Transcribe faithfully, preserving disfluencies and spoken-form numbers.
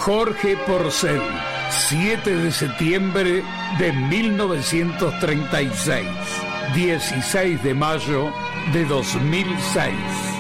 Jorge Porcel, siete de septiembre de mil novecientos treinta y seis, dieciséis de mayo de dos mil seis.